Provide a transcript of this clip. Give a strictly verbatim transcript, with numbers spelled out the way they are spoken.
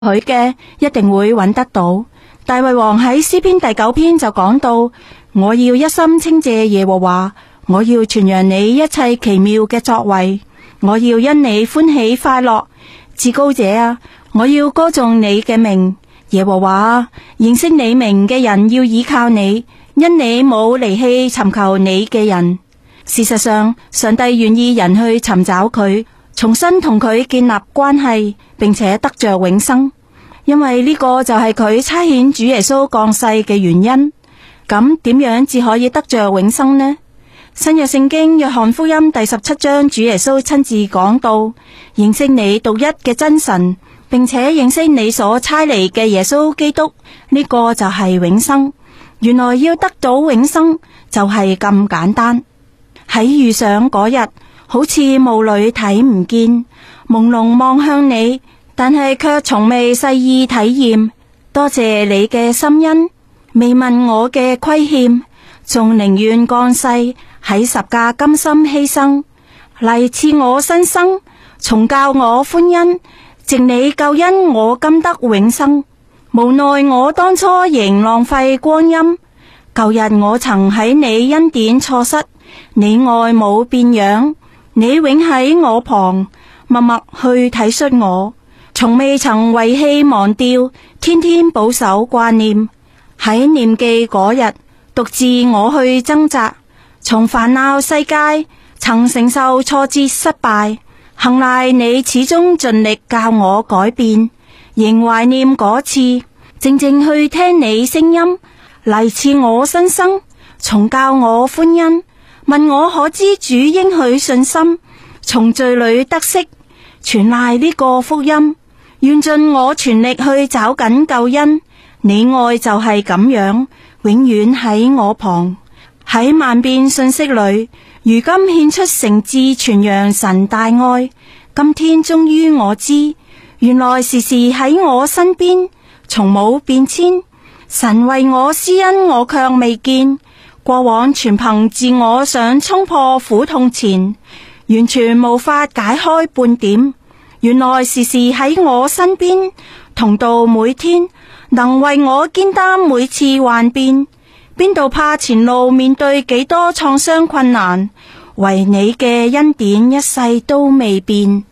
佢嘅一定會揾得到。大衛王喺詩篇第九篇就講到：我要一心稱謝耶和華，我要傳揚你一切奇妙嘅作為，我要因你歡喜快樂。至高者啊，我要歌頌你嘅名。耶和華啊，認識你名嘅人要倚靠你，因你冇離棄尋求你嘅人。事實上，上帝願意人去尋找佢，重新同佢建立關係，並且得着永生，因為呢個就係佢差遣主耶穌降世嘅原因。咁點樣至可以得着永生呢？新約聖經約翰福音第十七章，主耶穌親自講到：認識你獨一嘅真神，並且認識你所差嚟嘅耶穌基督，呢個就係永生。原來要得到永生就係咁簡單。喺遇上嗰日，好似霧裏睇唔見，朦朧望向你，但係卻從未細意體驗。多謝你嘅心恩，未問我嘅虧欠，仲寧願降世喺十架甘心犧牲，嚟賜我新生，重教我歡欣，藉你救恩我今得永生。無奈我當初仍浪費光陰，舊日我曾喺你恩典錯失，你愛冇變樣，你永喺我旁，默默去體恤我，從未曾遺棄忘掉，天天保守掛念。喺念記嗰日，獨自我去掙扎，從煩惱世界曾承受挫折失敗，幸賴你始終盡力教我改變，仍懷念嗰次靜靜去聽你聲音，嚟賜我新生，重教我歡欣。問我可知主應許信心，從罪裏得釋，全賴呢個福音。願盡我全力去找緊救恩，你愛就係咁樣，永遠喺我旁。喺萬變信息裏，如今獻出誠摯傳揚神大愛。今天終於我知，原來時時喺我身邊，從冇變遷。神為我施恩，我卻未見。過往全憑自我想衝破苦痛纏，完全無法解開半點。原來時時喺我身邊，同度每天，能為我肩擔每次幻變。邊度怕前路面對幾多創傷困難，唯你嘅恩典一世都未變。